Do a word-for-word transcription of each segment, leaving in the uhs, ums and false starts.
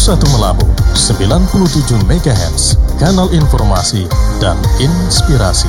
satu Melabu, sembilan puluh tujuh megahertz, kanal informasi dan inspirasi.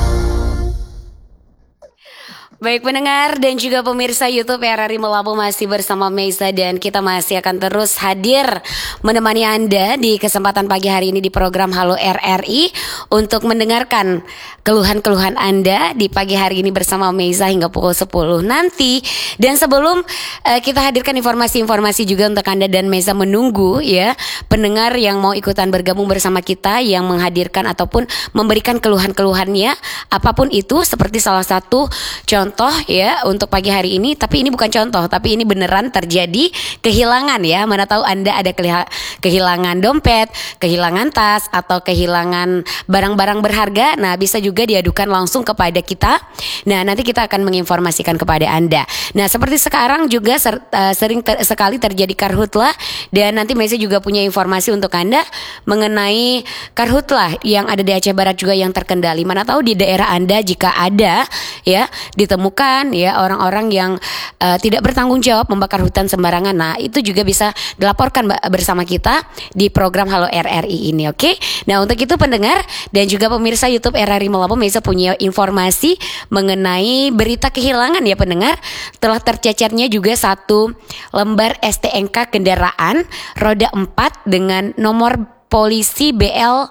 Baik pendengar dan juga pemirsa YouTube R R I Melabu, masih bersama Meiza dan kita masih akan terus hadir menemani Anda di kesempatan pagi hari ini di program Halo R R I untuk mendengarkan keluhan-keluhan Anda di pagi hari ini bersama Meiza hingga pukul sepuluh nanti. Dan sebelum uh, kita hadirkan informasi-informasi juga untuk Anda dan Meiza menunggu ya pendengar yang mau ikutan bergabung bersama kita yang menghadirkan ataupun memberikan keluhan-keluhannya apapun itu, seperti salah satu contoh Contoh ya untuk pagi hari ini, tapi ini bukan contoh, tapi ini beneran terjadi kehilangan ya. Mana tahu Anda ada kehilangan dompet, kehilangan tas, atau kehilangan barang-barang berharga. Nah, bisa juga diadukan langsung kepada kita. Nah, nanti kita akan menginformasikan kepada Anda. Nah, seperti sekarang juga ser, uh, sering ter, sekali terjadi karhutlah. Dan nanti Meiza juga punya informasi untuk Anda mengenai karhutlah yang ada di Aceh Barat juga yang terkendali. Mana tahu di daerah Anda jika ada ya ditemukan temukan ya orang-orang yang uh, tidak bertanggung jawab membakar hutan sembarangan. Nah, itu juga bisa dilaporkan bersama kita di program Halo R R I ini, oke? Okay? Nah, untuk itu pendengar dan juga pemirsa YouTube R R I Melabu, Meiza punya informasi mengenai berita kehilangan ya pendengar. Telah tercecernya juga satu lembar S T N K kendaraan roda empat dengan nomor polisi B L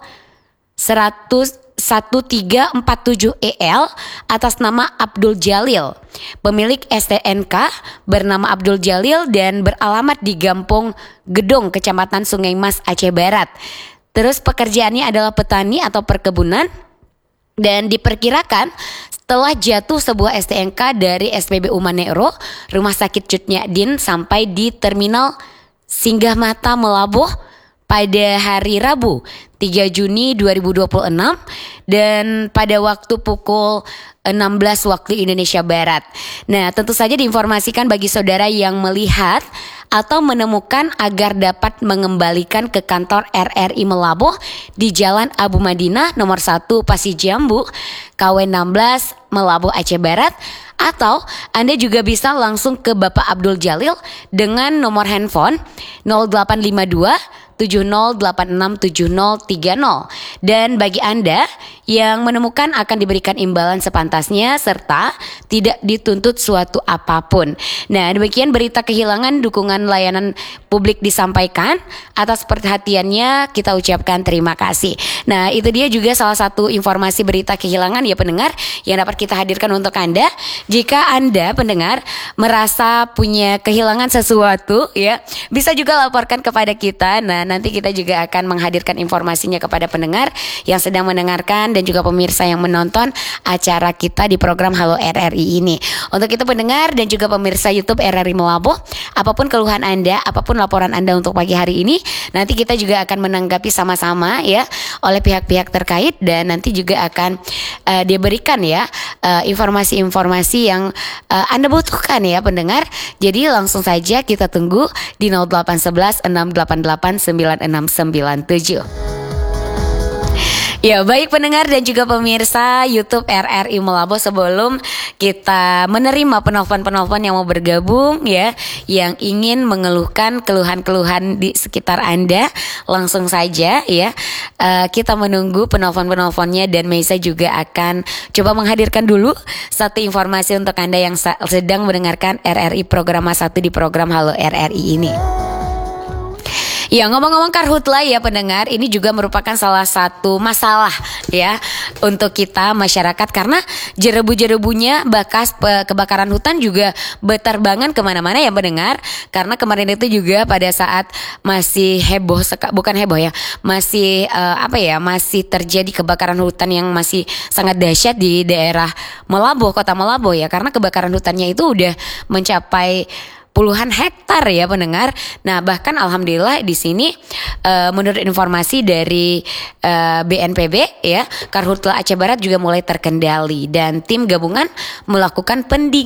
seratus satu tiga empat tujuh E L atas nama Abdul Jalil. Pemilik S T N K bernama Abdul Jalil dan beralamat di Gampong Gedong, Kecamatan Sungai Mas, Aceh Barat. Terus pekerjaannya adalah petani atau perkebunan dan diperkirakan setelah jatuh sebuah S T N K dari S P B U Manero, Rumah Sakit Cut Nyadin sampai di Terminal Singgah Mata Melabuh pada hari Rabu tiga Juni dua ribu dua puluh enam dan pada waktu pukul enam belas waktu Indonesia Barat. Nah, tentu saja diinformasikan bagi saudara yang melihat atau menemukan agar dapat mengembalikan ke kantor R R I Melabuh di Jalan Abu Madinah nomor satu Pasijambu, K W enam belas Melabuh, Aceh Barat. Atau Anda juga bisa langsung ke Bapak Abdul Jalil dengan nomor handphone nol delapan lima dua tujuh nol delapan enam tujuh nol tiga nol. Dan bagi Anda yang menemukan akan diberikan imbalan sepantasnya serta tidak dituntut suatu apapun. Nah, demikian berita kehilangan, dukungan layanan publik disampaikan. Atas perhatiannya kita ucapkan terima kasih. Nah, itu dia juga salah satu informasi berita kehilangan ya pendengar yang dapat kita hadirkan untuk Anda. Jika Anda pendengar merasa punya kehilangan sesuatu ya, bisa juga laporkan kepada kita. Nah, nanti kita juga akan menghadirkan informasinya kepada pendengar yang sedang mendengarkan dan juga pemirsa yang menonton acara kita di program Halo R R I ini. Untuk itu pendengar dan juga pemirsa YouTube R R I Melabuh, apapun keluhan Anda, apapun laporan Anda untuk pagi hari ini, nanti kita juga akan menanggapi sama-sama ya oleh pihak-pihak terkait dan nanti juga akan uh, diberikan ya uh, informasi-informasi yang uh, Anda butuhkan ya pendengar. Jadi langsung saja kita tunggu di nol delapan satu satu enam delapan delapan sembilan enam sembilan tujuh. Ya, baik pendengar dan juga pemirsa YouTube R R I Melabuh, sebelum kita menerima penelpon-penelpon yang mau bergabung ya, yang ingin mengeluhkan keluhan-keluhan di sekitar Anda, langsung saja ya uh, kita menunggu penelpon-penelponnya dan Meiza juga akan coba menghadirkan dulu satu informasi untuk Anda yang sa- sedang mendengarkan R R I Program satu di program Halo R R I ini. Ya, ngomong-ngomong karhutlah ya pendengar, ini juga merupakan salah satu masalah ya untuk kita masyarakat karena jerebu-jerebunya bekas pe- kebakaran hutan juga berterbangan kemana-mana ya pendengar. Karena kemarin itu juga pada saat masih heboh, seka- bukan heboh ya, masih uh, apa ya, masih terjadi kebakaran hutan yang masih sangat dahsyat di daerah Melabuh, kota Melabuh ya, karena kebakaran hutannya itu udah mencapai puluhan hektar ya pendengar. Nah, bahkan alhamdulillah di sini uh, menurut informasi dari uh, B N P B ya, Karhutla Aceh Barat juga mulai terkendali dan tim gabungan melakukan pendinginan